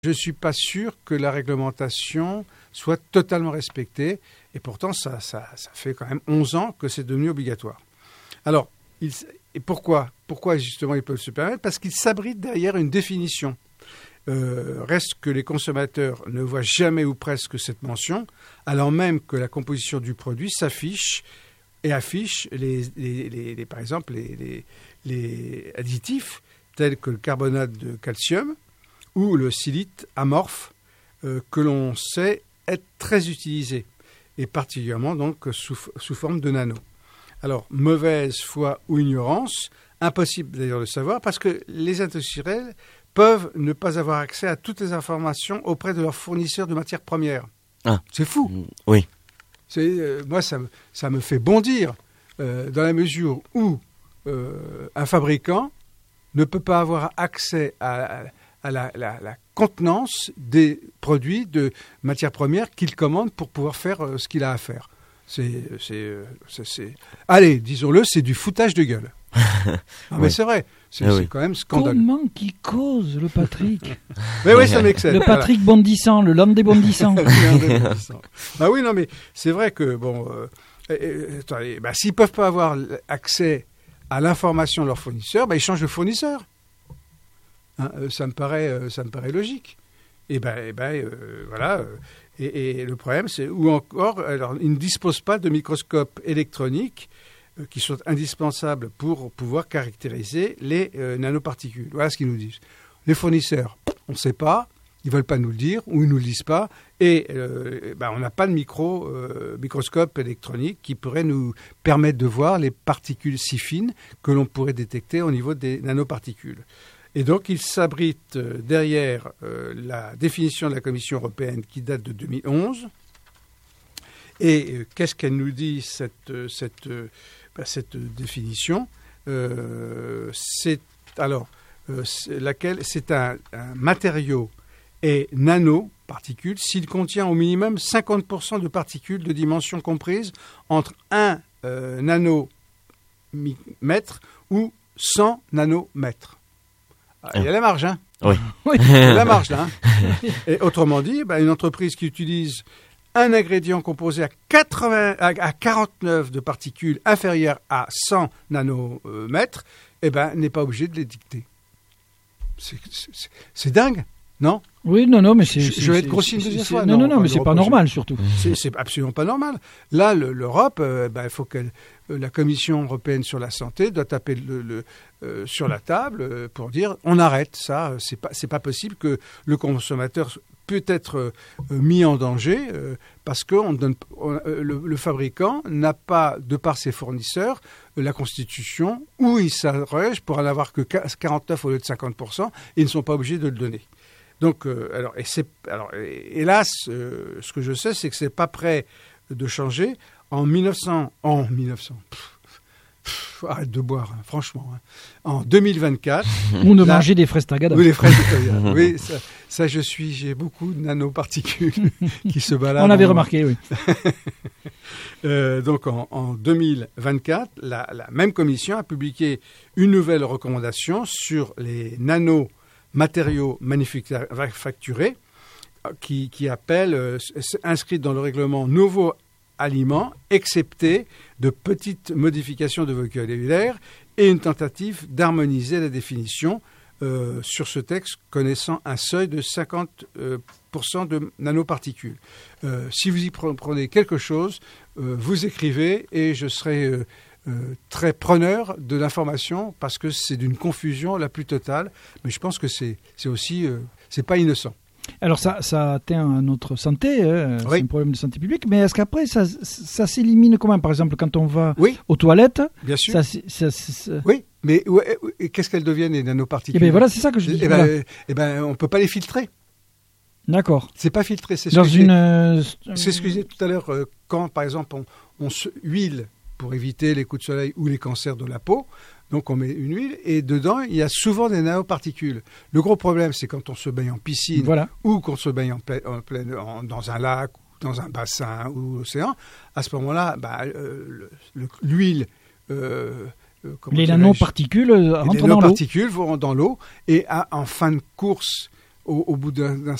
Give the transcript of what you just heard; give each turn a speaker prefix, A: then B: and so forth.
A: Je ne suis pas sûr que la réglementation soit totalement respectée. Et pourtant, ça fait quand même 11 ans que c'est devenu obligatoire. Alors, et pourquoi justement ils peuvent se permettre ? Parce qu'ils s'abritent derrière une définition. Reste que les consommateurs ne voient jamais ou presque cette mention, alors même que la composition du produit s'affiche et affiche par exemple les additifs tels que le carbonate de calcium ou le silite amorphe que l'on sait être très utilisé, et particulièrement donc sous forme de nano. Alors, mauvaise foi ou ignorance, impossible d'ailleurs de savoir, parce que les industriels peuvent ne pas avoir accès à toutes les informations auprès de leurs fournisseurs de matières premières.
B: Ah.
A: C'est fou.
B: Oui.
A: Moi, ça me fait bondir, dans la mesure où un fabricant ne peut pas avoir accès à la contenance des produits de matières premières qu'il commande pour pouvoir faire ce qu'il a à faire. Allez, disons-le, c'est du foutage de gueule. Non, mais c'est vrai, c'est quand même scandaleux.
C: Comment qu'il cause, le Patrick?
A: Mais oui, ça m'excède.
C: Le Patrick bondissant, le landais bondissant.
A: Ah oui, non, mais c'est vrai que, s'ils ne peuvent pas avoir accès à l'information de leur fournisseur, ils changent de fournisseur. Hein, ça me paraît logique. Voilà. Et le problème, c'est ou encore, alors, ils ne disposent pas de microscopes électroniques qui sont indispensables pour pouvoir caractériser les nanoparticules. Voilà ce qu'ils nous disent. Les fournisseurs, on ne sait pas, ils ne veulent pas nous le dire, ou ils ne nous le disent pas, et on n'a pas de microscope électronique qui pourrait nous permettre de voir les particules si fines que l'on pourrait détecter au niveau des nanoparticules. Et donc, ils s'abritent derrière la définition de la Commission européenne qui date de 2011. Et qu'est-ce qu'elle nous dit, cette définition ? C'est un matériau et nanoparticules s'il contient au minimum 50% de particules de dimension comprise entre 1 nanomètre ou 100 nanomètres. Il y a la marge, hein ?
B: Oui.
A: Il y a la marge, là. Hein. Et autrement dit, une entreprise qui utilise un ingrédient composé à 49 de particules inférieures à 100 nanomètres, n'est pas obligée de les dicter. C'est dingue, non ?
C: Oui, non, mais c'est...
A: Je vais être grossier une deuxième fois.
C: Non, mais c'est pas normal, surtout.
A: C'est absolument pas normal. Là, l'Europe, il faut que la Commission européenne sur la santé doit taper sur la table pour dire on arrête ça. C'est pas possible que le consommateur peut être mis en danger parce que le fabricant n'a pas, de par ses fournisseurs, la constitution où il s'arrête pour en avoir que 49 au lieu de 50%, et ils ne sont pas obligés de le donner. Donc, hélas, ce que je sais, c'est que c'est pas prêt de changer. En 1900, arrête de boire, hein, franchement. Hein. En 2024,
C: ou de manger des fraises tagada.
A: Oui, les fraises tagada. Oui, ça, j'ai beaucoup de nanoparticules qui se baladent.
C: On avait remarqué, oui.
A: Donc, en 2024, la même commission a publié une nouvelle recommandation sur les nanomatériaux manufacturés qui appelle, inscrite dans le règlement nouveau aliments, excepté de petites modifications de vocabulaire et une tentative d'harmoniser la définition sur ce texte connaissant un seuil de 50% de nanoparticules. Si vous y prenez quelque chose, vous écrivez et je serai très preneur de l'information parce que c'est d'une confusion la plus totale. Mais je pense que c'est aussi, c'est pas innocent.
C: Alors ça atteint à notre santé,
A: oui.
C: C'est un problème de santé publique, mais est-ce qu'après ça s'élimine comment ? Par exemple, quand on va aux toilettes,
A: bien sûr.
C: Ça...
A: Oui, mais qu'est-ce qu'elles deviennent les nanoparticules ?
C: Voilà, c'est ça que je dis.
A: On ne peut pas les filtrer.
C: D'accord.
A: C'est pas filtré, c'est
C: c'est
A: ce que je disais tout à l'heure, quand par exemple on se huile pour éviter les coups de soleil ou les cancers de la peau. Donc on met une huile et dedans, il y a souvent des nanoparticules. Le gros problème, c'est quand on se baigne en piscine ou qu'on se baigne dans un lac, dans un bassin ou l'océan. À ce moment-là, l'huile...
C: les nanoparticules rentrent dans l'eau.
A: Les nanoparticules vont dans l'eau et en fin de course, au bout d'un